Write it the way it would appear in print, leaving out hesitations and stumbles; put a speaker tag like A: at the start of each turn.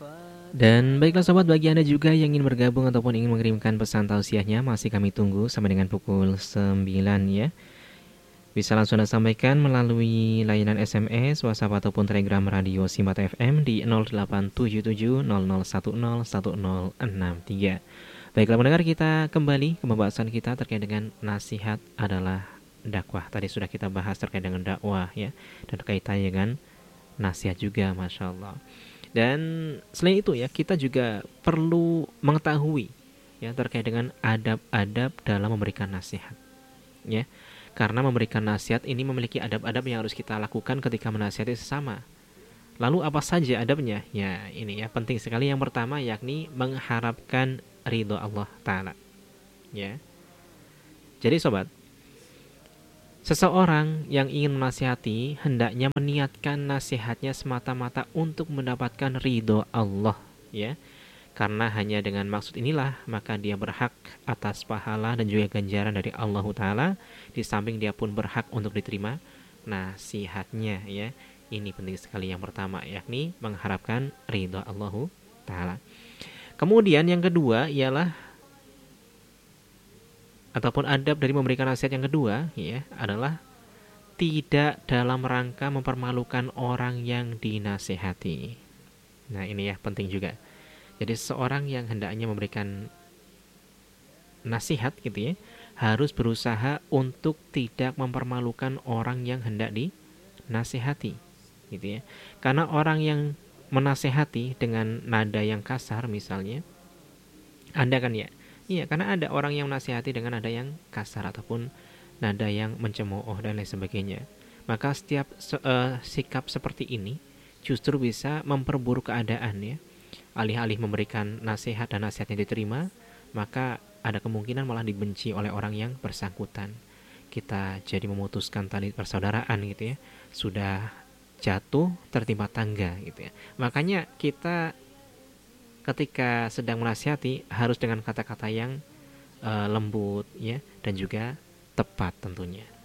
A: Dan baiklah sobat, bagi Anda juga yang ingin bergabung ataupun ingin mengirimkan pesan tausiahnya, masih kami tunggu sampai dengan pukul 9 ya. Bisa langsung Anda sampaikan melalui layanan SMS, WhatsApp ataupun Telegram Radio Simbat FM di 087700101063. Baiklah mendengar, kita kembali ke pembahasan kita terkait dengan nasihat adalah dakwah. Tadi sudah kita bahas terkait dengan dakwah ya, dan kaitannya dengan nasihat juga, Masya Allah. Dan selain itu ya, kita juga perlu mengetahui ya terkait dengan adab-adab dalam memberikan nasihat ya. Karena memberikan nasihat ini memiliki adab-adab yang harus kita lakukan ketika menasihati sesama. Lalu apa saja adabnya? Ya, ini ya penting sekali. Yang pertama yakni mengharapkan ridho Allah Ta'ala. Ya. Jadi sobat, seseorang yang ingin menasihati hendaknya meniatkan nasihatnya semata-mata untuk mendapatkan ridho Allah, ya. Karena hanya dengan maksud inilah maka dia berhak atas pahala dan juga ganjaran dari Allah Ta'ala. Di samping dia pun berhak untuk diterima nasihatnya ya. Ini penting sekali yang pertama, yakni mengharapkan ridho Allah Ta'ala. Kemudian yang kedua ialah, ataupun adab dari memberikan nasihat yang kedua ya, adalah tidak dalam rangka mempermalukan orang yang dinasihati. Nah ini ya penting juga. Jadi seorang yang hendaknya memberikan nasihat gitu ya, harus berusaha untuk tidak mempermalukan orang yang hendak dinasihati gitu ya. Karena orang yang menasihati dengan nada yang kasar misalnya, Anda kan ya, iya, karena ada orang yang menasihati dengan nada yang kasar ataupun nada yang mencemooh dan lain sebagainya. Maka setiap sikap seperti ini justru bisa memperburuk keadaan ya. Alih-alih memberikan nasihat dan nasihatnya diterima, maka ada kemungkinan malah dibenci oleh orang yang bersangkutan. Kita jadi memutuskan tali persaudaraan gitu ya. Sudah jatuh tertimpa tangga gitu ya. Makanya kita ketika sedang menasihati harus dengan kata-kata yang lembut ya, dan juga tepat tentunya.